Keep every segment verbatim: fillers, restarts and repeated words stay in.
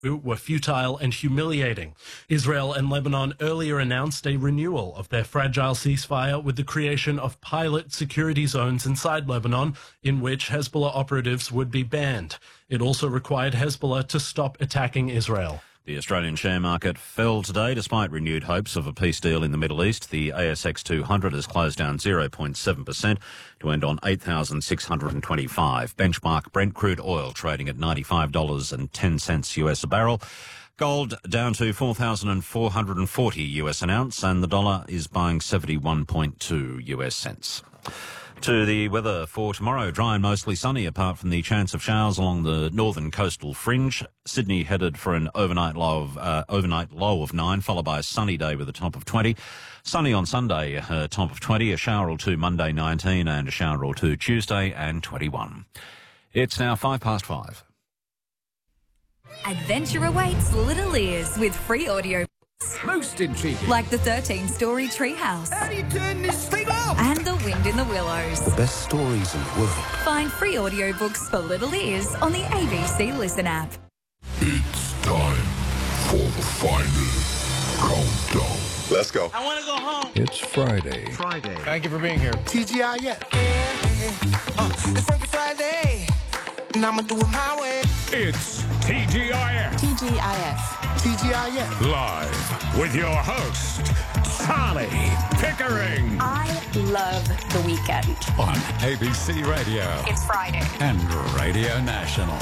were futile and humiliating. Israel and Lebanon earlier announced a renewal of their fragile ceasefire with the creation of pilot security zones inside Lebanon, in which Hezbollah operatives would be banned. It also required Hezbollah to stop attacking Israel. The Australian share market fell today despite renewed hopes of a peace deal in the Middle East. The A S X two hundred has closed down zero point seven percent to end on eight thousand six hundred twenty-five. Benchmark Brent crude oil trading at ninety-five dollars and ten cents U S a barrel. Gold down to four thousand four hundred forty U S an ounce, and the dollar is buying seventy-one point two U S cents. To the weather for tomorrow, dry and mostly sunny apart from the chance of showers along the northern coastal fringe. Sydney headed for an overnight low of uh, overnight low of nine, followed by a sunny day with a top of twenty. Sunny on Sunday, a top of twenty, a shower or two Monday nineteen, and a shower or two Tuesday and twenty-one. It's now five past five. Adventure awaits little ears with free audio. Most intriguing. Like the thirteen-story treehouse. How do you turn this thing off? And the wind in the willows. The best stories in the world. Find free audiobooks for little ears on the A B C Listen app. It's time for the final countdown. Let's go. I want to go home. It's Friday. Friday. Thank you for being here. T G I F. Uh, it's Freaky Friday, and I'ma do it my way. It's T G I F. T G I F. T G I F. Live with your host, Sally Pickering. I love the weekend. On A B C Radio. It's Friday. And Radio National.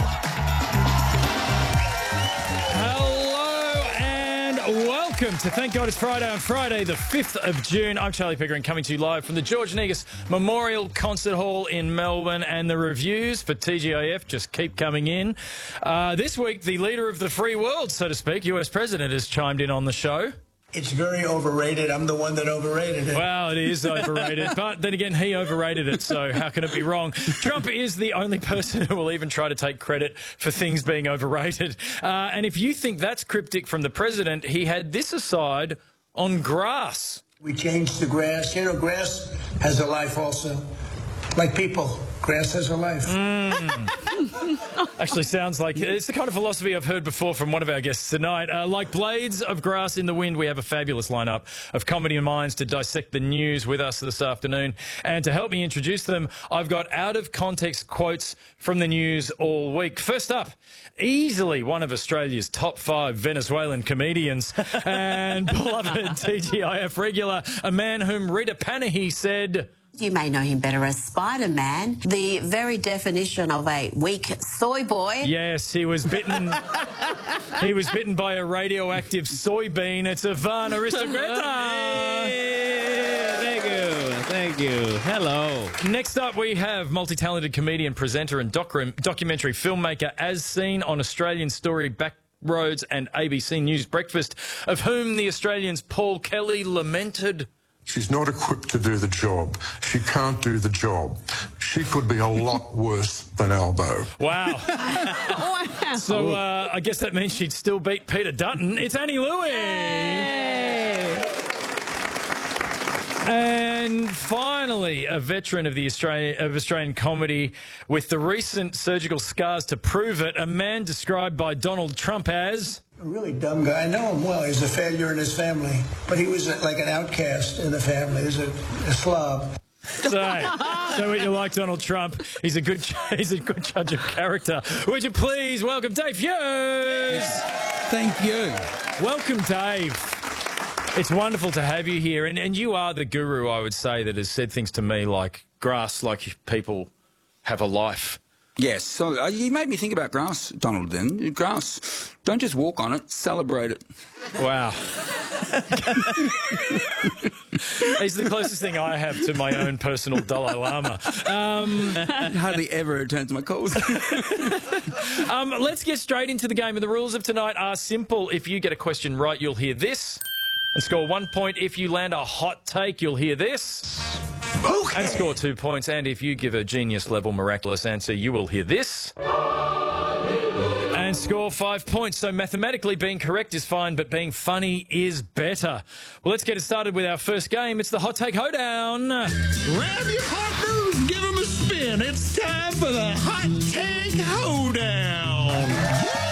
Hello and welcome to Thank God It's Friday on Friday, the fifth of June. I'm Charlie Pickering, coming to you live from the George Negus Memorial Concert Hall in Melbourne, and the reviews for T G I F just keep coming in. Uh, this week, the leader of the free world, so to speak, U S President, has chimed in on the show. It's very overrated. I'm the one that overrated it. Well, it is overrated, but then again, he overrated it, so how can it be wrong? Trump is the only person who will even try to take credit for things being overrated. Uh, and if you think that's cryptic from the president, he had this aside on grass. We changed the grass. You know, grass has a life also. Like people, grass has a life. Mm. Actually sounds like it's the kind of philosophy I've heard before from one of our guests tonight. Uh, like blades of grass in the wind, we have a fabulous lineup of comedy minds to dissect the news with us this afternoon. And to help me introduce them, I've got out-of-context quotes from the news all week. First up, easily one of Australia's top five Venezuelan comedians and beloved T G I F regular, a man whom Rita Panahi said... You may know him better as Spider-Man, the very definition of a weak soy boy. Yes, he was bitten. He was bitten by a radioactive soybean. It's Ivan Aristogeta. Thank you. Thank you. Hello. Next up, we have multi-talented comedian, presenter and docu documentary filmmaker, as seen on Australian Story Backroads and A B C News Breakfast, of whom the Australians Paul Kelly lamented... She's not equipped to do the job. She can't do the job. She could be a lot worse than Albo. Wow. Wow. So uh, I guess that means she'd still beat Peter Dutton. It's Annie Louie. Hey. And finally, a veteran of the Australian, of Australian comedy with the recent surgical scars to prove it, a man described by Donald Trump as... A really dumb guy. I know him well. He's a failure in his family. But he was like an outcast in the family. He's a, a slob. So, so what you like Donald Trump? He's a good he's a good judge of character. Would you please welcome Dave Hughes? Thank you. Welcome, Dave. It's wonderful to have you here. And, and you are the guru, I would say, that has said things to me like grass, like people have a life. Yes, so uh, you made me think about grass, Donald, then. Grass, don't just walk on it, celebrate it. Wow. He's the closest thing I have to my own personal Dalai Lama. Um, Hardly ever returns my calls. um, let's get straight into the game. And the rules of tonight are simple. If you get a question right, you'll hear this and score one point. If you land a hot take, you'll hear this. Okay. And score two points. And if you give a genius-level miraculous answer, you will hear this. And score five points. So mathematically being correct is fine, but being funny is better. Well, let's get it started with our first game. It's the Hot Take Hoedown. Grab your partners, give them a spin. It's time for the Hot Take Hoedown.